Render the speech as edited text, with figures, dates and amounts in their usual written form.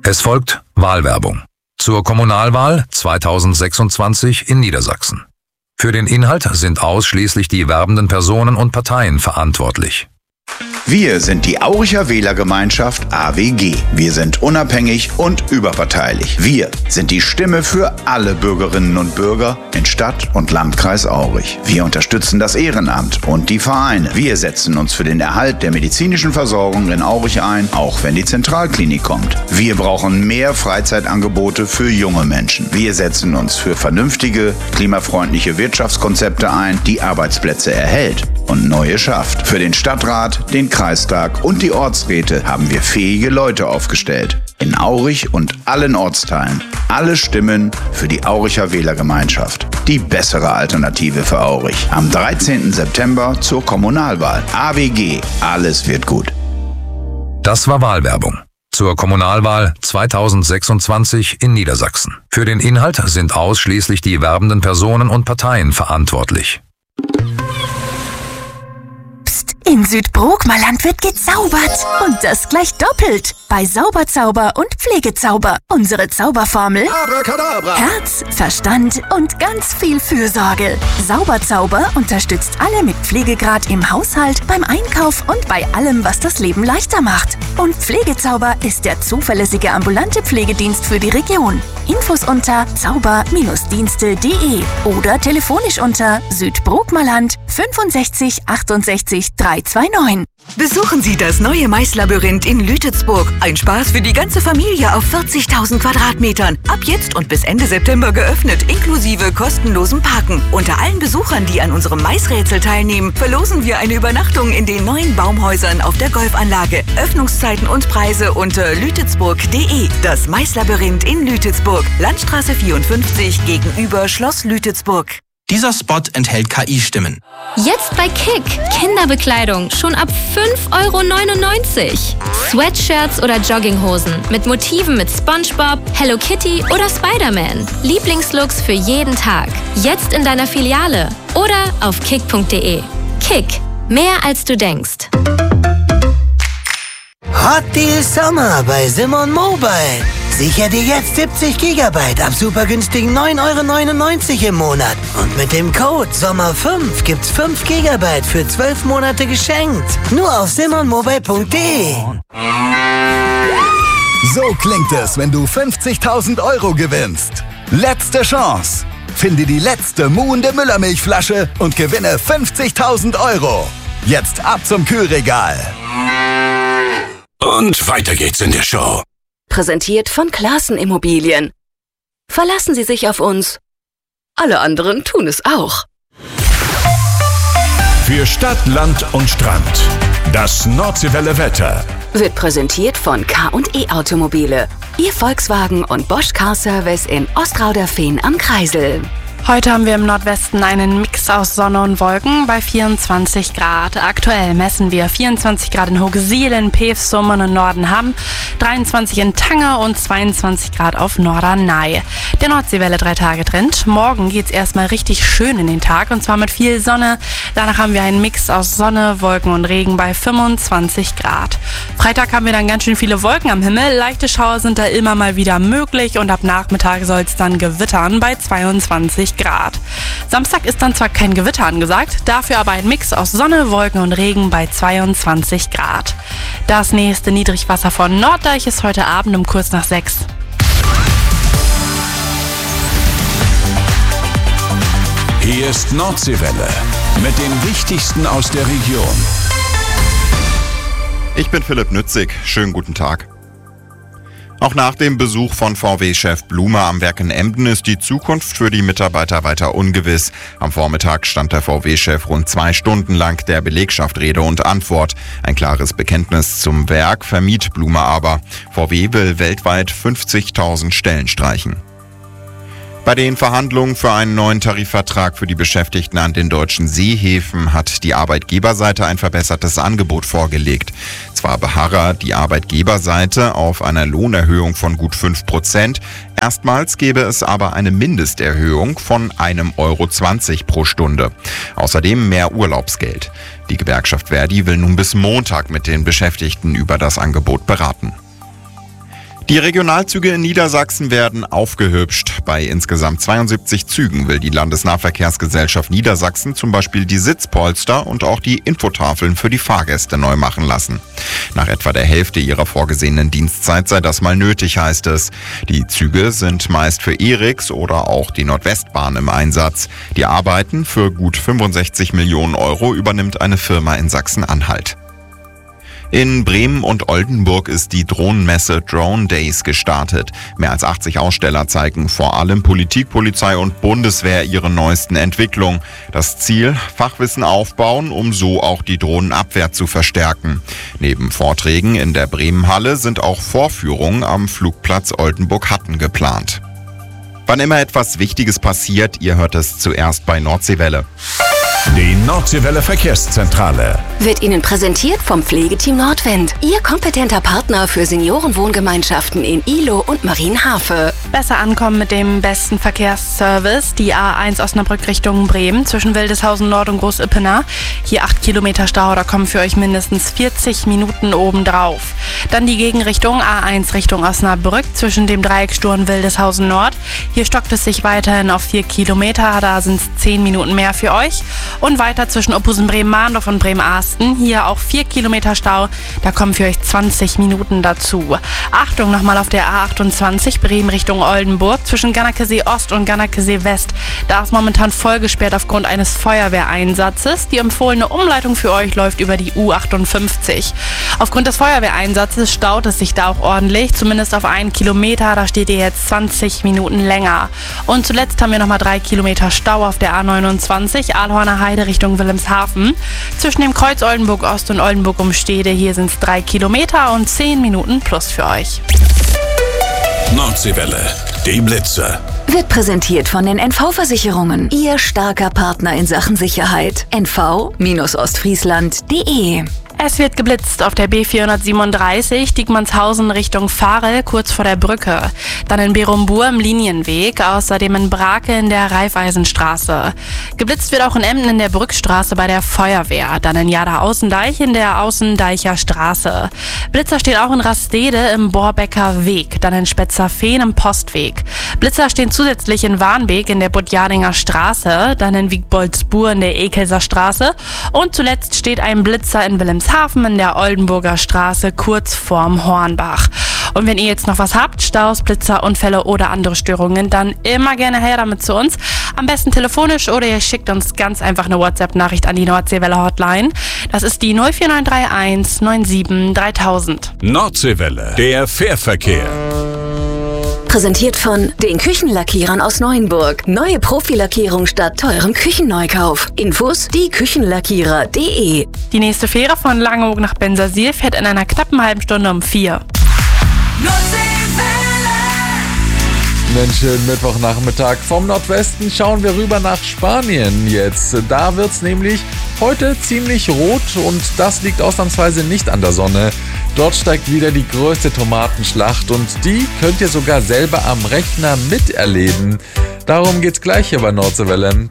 Es folgt Wahlwerbung zur Kommunalwahl 2026 in Niedersachsen. Für den Inhalt sind ausschließlich die werbenden Personen und Parteien verantwortlich. Wir sind die Auricher Wählergemeinschaft AWG. Wir sind unabhängig und überparteilich. Wir sind die Stimme für alle Bürgerinnen und Bürger in Stadt und Landkreis Aurich. Wir unterstützen das Ehrenamt und die Vereine. Wir setzen uns für den Erhalt der medizinischen Versorgung in Aurich ein, auch wenn die Zentralklinik kommt. Wir brauchen mehr Freizeitangebote für junge Menschen. Wir setzen uns für vernünftige, klimafreundliche Wirtschaftskonzepte ein, die Arbeitsplätze erhält und neue schafft. Für den Stadtrat, den Kreistag und die Ortsräte haben wir fähige Leute aufgestellt. In Aurich und allen Ortsteilen. Alle Stimmen für die Auricher Wählergemeinschaft. Die bessere Alternative für Aurich. Am 13. September zur Kommunalwahl. AWG. Alles wird gut. Das war Wahlwerbung zur Kommunalwahl 2026 in Niedersachsen. Für den Inhalt sind ausschließlich die werbenden Personen und Parteien verantwortlich. In Südbrookmerland wird gezaubert. Und das gleich doppelt. Bei Sauberzauber und Pflegezauber. Unsere Zauberformel: Abracadabra. Herz, Verstand und ganz viel Fürsorge. Sauberzauber unterstützt alle mit Pflegegrad im Haushalt, beim Einkauf und bei allem, was das Leben leichter macht. Und Pflegezauber ist der zuverlässige ambulante Pflegedienst für die Region. Infos unter zauber-dienste.de oder telefonisch unter Südbrookmerland 65 68 329. Besuchen Sie das neue Maislabyrinth in Lütetsburg. Ein Spaß für die ganze Familie auf 40.000 Quadratmetern. Ab jetzt und bis Ende September geöffnet, inklusive kostenlosem Parken. Unter allen Besuchern, die an unserem Maisrätsel teilnehmen, verlosen wir eine Übernachtung in den neuen Baumhäusern auf der Golfanlage. Öffnungszeiten und Preise unter lütetsburg.de. Das Maislabyrinth in Lütetsburg. Landstraße 54 gegenüber Schloss Lütetsburg. Dieser Spot enthält KI-Stimmen. Jetzt bei Kick. Kinderbekleidung schon ab 5,99 €. Sweatshirts oder Jogginghosen mit Motiven mit SpongeBob, Hello Kitty oder Spider-Man. Lieblingslooks für jeden Tag. Jetzt in deiner Filiale oder auf kick.de. Kick. Mehr als du denkst. Hot Deal Sommer bei Simon Mobile. Sicher dir jetzt 70 GB ab super günstigen 9,99 € im Monat. Und mit dem Code SOMMER5 gibt's 5 GB für 12 Monate geschenkt. Nur auf simonmobile.de. So klingt es, wenn du 50.000 € gewinnst. Letzte Chance. Finde die letzte muhende Müllermilchflasche und gewinne 50.000 €. Jetzt ab zum Kühlregal. Und weiter geht's in der Show. Präsentiert von Classen Immobilien. Verlassen Sie sich auf uns. Alle anderen tun es auch. Für Stadt, Land und Strand. Das Nordseewelle Wetter. Wird präsentiert von K&E Automobile. Ihr Volkswagen und Bosch Car Service in Ostrauderfehn am Kreisel. Heute haben wir im Nordwesten einen Mix aus Sonne und Wolken bei 24 Grad. Aktuell messen wir 24 Grad in Hoogsiel, Peefsum und in Nordenham, 23 in Tanger und 22 Grad auf Norderney. Der Nordseewelle 3-Tage-Trend. Morgen geht's erstmal richtig schön in den Tag und zwar mit viel Sonne. Danach haben wir einen Mix aus Sonne, Wolken und Regen bei 25 Grad. Freitag haben wir dann ganz schön viele Wolken am Himmel. Leichte Schauer sind da immer mal wieder möglich und ab Nachmittag soll es dann gewittern bei 22 Grad. Samstag ist dann zwar kein Gewitter angesagt, dafür aber ein Mix aus Sonne, Wolken und Regen bei 22 Grad. Das nächste Niedrigwasser von Norddeich ist heute Abend um kurz nach 6. Hier ist Nordseewelle mit dem Wichtigsten aus der Region. Ich bin Philipp Nützig. Schönen guten Tag. Auch nach dem Besuch von VW-Chef Blume am Werk in Emden ist die Zukunft für die Mitarbeiter weiter ungewiss. Am Vormittag stand der VW-Chef rund 2 Stunden lang der Belegschaft Rede und Antwort. Ein klares Bekenntnis zum Werk vermied Blume aber. VW will weltweit 50.000 Stellen streichen. Bei den Verhandlungen für einen neuen Tarifvertrag für die Beschäftigten an den deutschen Seehäfen hat die Arbeitgeberseite ein verbessertes Angebot vorgelegt. Zwar beharre die Arbeitgeberseite auf einer Lohnerhöhung von gut 5%, erstmals gäbe es aber eine Mindesterhöhung von 1,20 € pro Stunde. Außerdem mehr Urlaubsgeld. Die Gewerkschaft Verdi will nun bis Montag mit den Beschäftigten über das Angebot beraten. Die Regionalzüge in Niedersachsen werden aufgehübscht. Bei insgesamt 72 Zügen will die Landesnahverkehrsgesellschaft Niedersachsen zum Beispiel die Sitzpolster und auch die Infotafeln für die Fahrgäste neu machen lassen. Nach etwa der Hälfte ihrer vorgesehenen Dienstzeit sei das mal nötig, heißt es. Die Züge sind meist für ERIX oder auch die Nordwestbahn im Einsatz. Die Arbeiten für gut 65 Millionen Euro übernimmt eine Firma in Sachsen-Anhalt. In Bremen und Oldenburg ist die Drohnenmesse Drone Days gestartet. Mehr als 80 Aussteller zeigen vor allem Politik, Polizei und Bundeswehr ihre neuesten Entwicklungen. Das Ziel: Fachwissen aufbauen, um so auch die Drohnenabwehr zu verstärken. Neben Vorträgen in der Bremenhalle sind auch Vorführungen am Flugplatz Oldenburg-Hatten geplant. Wann immer etwas Wichtiges passiert, ihr hört es zuerst bei Nordseewelle. Die Nordseewelle Verkehrszentrale wird Ihnen präsentiert vom Pflegeteam Nordwind. Ihr kompetenter Partner für Seniorenwohngemeinschaften in Ihlow und Marienhafe. Besser ankommen mit dem besten Verkehrsservice. Die A1 Osnabrück Richtung Bremen zwischen Wildeshausen Nord und Groß-Ippener. Hier 8 Kilometer Stau, da kommen für euch mindestens 40 Minuten obendrauf. Dann die Gegenrichtung A1 Richtung Osnabrück zwischen dem Dreieck Sturm Wildeshausen Nord. Hier stockt es sich weiterhin auf 4 Kilometer, da sind es 10 Minuten mehr für euch. Und weiter zwischen Oppusen-Bremen-Mahndorf und Bremen-Ahsten. Hier auch 4 Kilometer Stau. Da kommen für euch 20 Minuten dazu. Achtung nochmal auf der A28 Bremen Richtung Oldenburg zwischen Gannakesee Ost und Gannakesee West. Da ist momentan voll gesperrt aufgrund eines Feuerwehreinsatzes. Die empfohlene Umleitung für euch läuft über die U58. Aufgrund des Feuerwehreinsatzes staut es sich da auch ordentlich. Zumindest auf 1 Kilometer. Da steht ihr jetzt 20 Minuten länger. Und zuletzt haben wir nochmal 3 Kilometer Stau auf der A29 Aalhorner Heide Richtung Wilhelmshaven. Zwischen dem Kreuz Oldenburg Ost und Oldenburg Umstede, hier sind es 3 Kilometer und 10 Minuten plus für euch. Nordseewelle, die Blitze. Wird präsentiert von den NV-Versicherungen. Ihr starker Partner in Sachen Sicherheit. nv-ostfriesland.de. Es wird geblitzt auf der B437 Diekmannshausen Richtung Varel, kurz vor der Brücke. Dann in Berumbur im Linienweg, außerdem in Brake in der Raiffeisenstraße. Geblitzt wird auch in Emden in der Brückstraße bei der Feuerwehr. Dann in Jada-Außendeich in der Außendeicher Straße. Blitzer stehen auch in Rastede im Borbecker Weg. Dann in Spetzerfehn im Postweg. Blitzer stehen zusätzlich in Warnbeek in der Budjadinger Straße. Dann in Wiegboldsbur in der Ekelser Straße. Und zuletzt steht ein Blitzer in Wilhelmshaven in der Oldenburger Straße kurz vorm Hornbach. Und wenn ihr jetzt noch was habt, Staus, Blitzer, Unfälle oder andere Störungen, dann immer gerne her damit zu uns. Am besten telefonisch oder ihr schickt uns ganz einfach eine WhatsApp-Nachricht an die Nordseewelle Hotline. Das ist die 04931 97 3000. Nordseewelle, der Fährverkehr. Präsentiert von den Küchenlackierern aus Neuenburg. Neue Profilackierung statt teurem Küchenneukauf. Infos dieküchenlackierer.de. Die nächste Fähre von Langeoog nach Bensersiel fährt in einer knappen halben Stunde um 4. Einen schönen Mittwochnachmittag. Vom Nordwesten schauen wir rüber nach Spanien jetzt. Da wird's nämlich heute ziemlich rot und das liegt ausnahmsweise nicht an der Sonne. Dort steigt wieder die größte Tomatenschlacht und die könnt ihr sogar selber am Rechner miterleben. Darum geht's gleich hier bei Nordseewelle.